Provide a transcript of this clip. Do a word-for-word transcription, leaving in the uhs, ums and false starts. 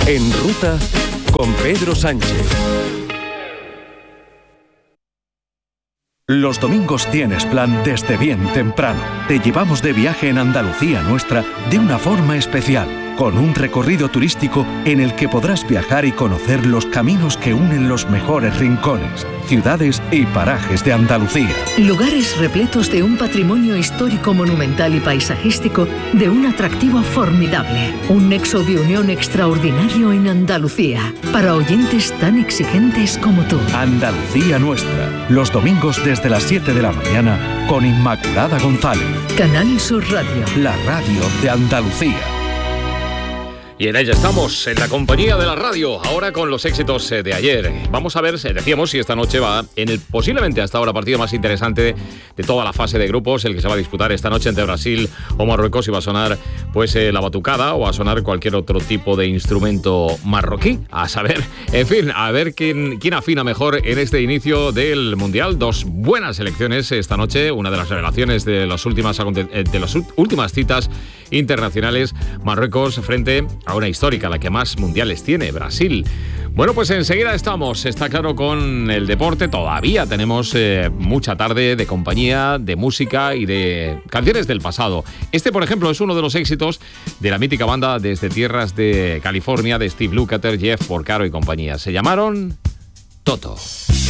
En Ruta con Pedro Sánchez. Los domingos tienes plan desde bien temprano. Te llevamos de viaje en Andalucía nuestra de una forma especial, con un recorrido turístico en el que podrás viajar y conocer los caminos que unen los mejores rincones, ciudades y parajes de Andalucía. Lugares repletos de un patrimonio histórico, monumental y paisajístico de un atractivo formidable. Un nexo de unión extraordinario en Andalucía, para oyentes tan exigentes como tú. Andalucía nuestra, los domingos desde las siete de la mañana con Inmaculada González. Canal Sur Radio. La radio de Andalucía. Y en ella estamos, en la compañía de la radio, ahora con los éxitos de ayer. Vamos a ver, decíamos, si esta noche va en el posiblemente hasta ahora partido más interesante de toda la fase de grupos, el que se va a disputar esta noche entre Brasil o Marruecos, y va a sonar pues eh, la batucada o va a sonar cualquier otro tipo de instrumento marroquí. A saber, en fin, a ver quién, quién afina mejor en este inicio del Mundial. Dos buenas selecciones esta noche, una de las revelaciones de las últimas, de las últimas citas internacionales, Marruecos frente a una histórica, la que más mundiales tiene, Brasil. Bueno, pues enseguida estamos, está claro, con el deporte. Todavía tenemos eh, mucha tarde de compañía, de música y de canciones del pasado. Este, por ejemplo, es uno de los éxitos de la mítica banda desde tierras de California, de Steve Lukather, Jeff Porcaro y compañía. Se llamaron Toto.